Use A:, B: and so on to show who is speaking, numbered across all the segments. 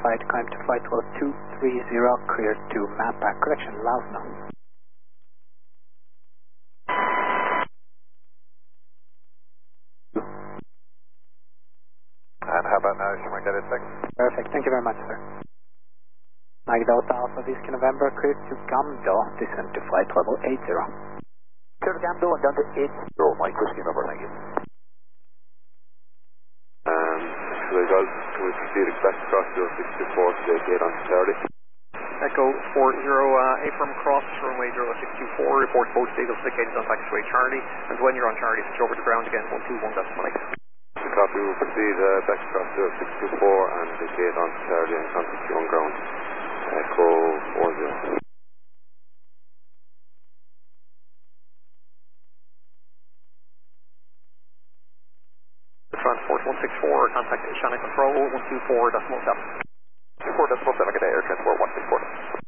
A: identified, climb to flight level 230, clear to map, correction, loud now.
B: And how about now, should we get it fixed?
A: Perfect, thank you very much, sir. Mike Delta Alpha Whiskey November, clear to Gamdo, descend to flight level 80.
C: Clear to Gamdo and down to 80, Mike Whiskey November, thank you.
B: With speed expect across 064 to gate on 30.
D: Echo 40, affirm cross runway 064, report both status indicated on taxiway Charlie, and when you're on Charlie, switch over to ground again, 121.8.
B: Copy, will proceed back across 064 and the gate on Charlie and contact you on ground. Echo 40.
D: Transport 164, contact Shannon Control 124.7.
B: 24.7, good day, Air Transport 164.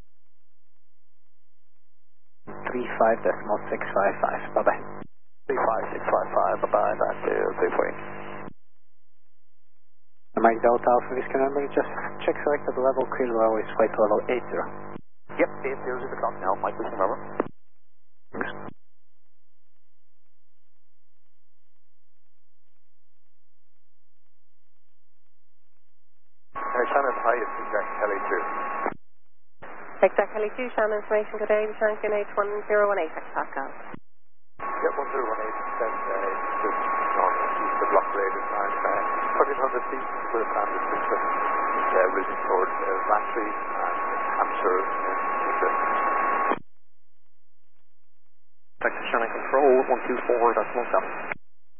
A: 35.655, bye-bye.
C: 35655, bye-bye, back to 340.
A: Mike Delta Alpha Whiskey November, just check selected level, clear low is flight level 80.
C: Yep, 80 is at the clock now, Mike Whiskey November.
A: Thanks.
B: Shannon, hi, it's Jack Kelly 2.
E: Exact Kelly 2, Shannon information, good day, return to H1018, Pascal.
B: Yep, 1018, just on the block rated and 1,300 feet for the standard system, routing towards Battery and Hampshire in
D: Contact Shannon Control 124.7.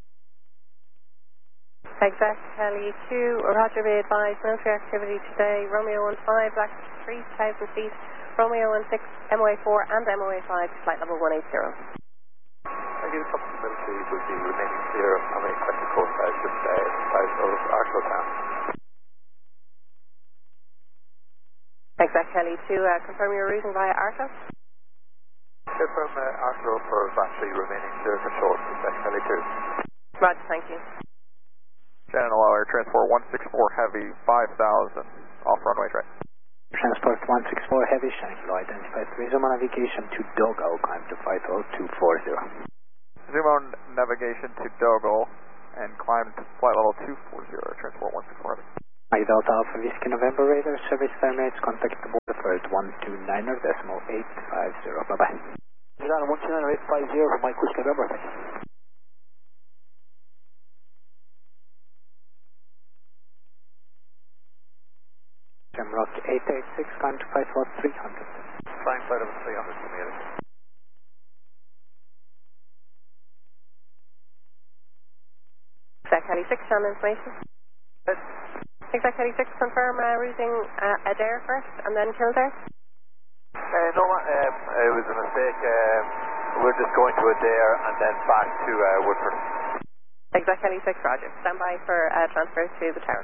E: Exact Kelly 2, Roger, be advised, military activity today, Romeo 15, Black 3,000 feet, Romeo 16, MOA4 and MOA5 to flight level 180.
B: Thank you, top of the military will be remaining clear on the expected course south of Arco Town.
E: Exact Kelly 2, confirm your routing via Arco.
B: Confirm Arco for Battery remaining clear for short, Exact Kelly 2.
E: Roger, thank you.
F: Shannon, allow Air Transport 164 Heavy 5,000 off runway right.
A: Transport 164 Heavy, Shannon Low identified, resume on navigation to Dogo, climb to flight level 240.
F: Zoom on navigation to Dogo and climb to flight level 240, Transport 164 Heavy.
A: Mike Delta Alpha Whiskey November radar, service terminates, contact the border first 129.850, bye-bye.
C: Shannon 129.850 for Mike Whiskey November, thank you.
A: Rock 886, climb to flight level 300.
B: Flying flight of 300 meters.
E: Exact Kelly 6, Shannon information.
B: Yes.
E: Exact Kelly 6, confirm routing Adair first and then Kildare.
B: No, it was a mistake. We're just going to Adair and then back to Woodford.
E: Exact Kelly 6, Roger. Stand by for transfer to the tower.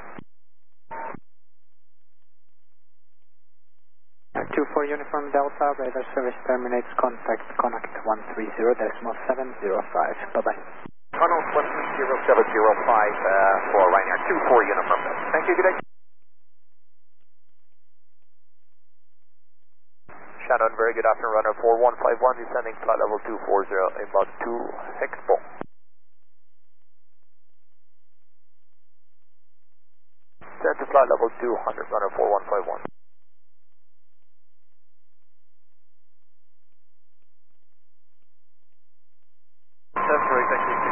A: 24 Uniform Delta, radar service terminates, contact Connect 130.705, bye-bye.
C: Connect 130.705 for Ryanair 24 Uniform Delta. Thank you, good day.
B: Shannon, very good afternoon, runner 4151, descending flight level 240, about 2 Expo. Descend to flight level 200, runner 4151. That's right, thank you.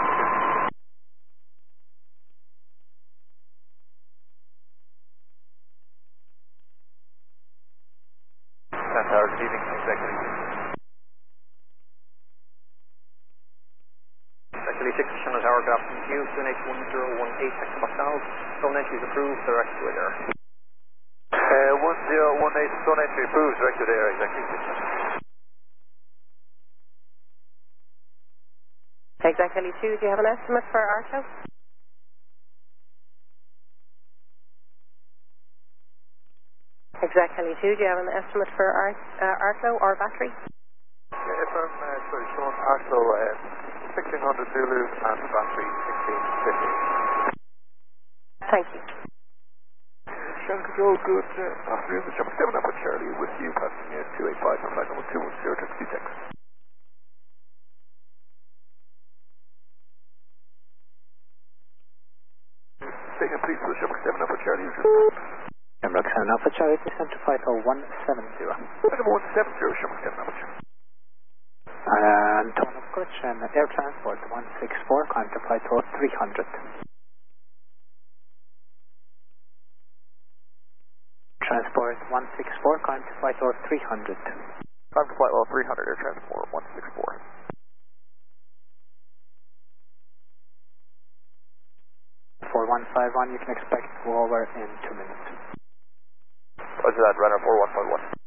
B: Tower receiving exactly.
D: Exactly 6, Shannon Tower, good afternoon to you, QNH1018, Pascal. Zone entry is approved, direct to Adair.
B: 1018, zone entry approved, direct to Adair, exactly.
E: Exact Kelly 2, do you have an estimate for Arco? Exact Kelly 2, do you have an estimate for Arco or battery?
B: If I'm Sean Arco 1600 Zulu and battery 1650.
E: Thank you.
B: Sean, Control, good afternoon, the Shamrock 7 Alpha Charlie with you, passing 285 on flight number 210, taxi text. Statement please for the Shamrock 7 Alpha Charlie.
A: Shamrock 7 Alpha Charlie, descend to flight 170.
B: Flight number 170, Shamrock 7 Alpha Charlie.
A: Tone of correction, air transport 164, climb to flight 300. Transport 164, climb to flight 300.
F: Climb to flight level 300, air transport 164.
A: For 151, you can expect to go over in 2 minutes.
C: Roger that, runner 4151.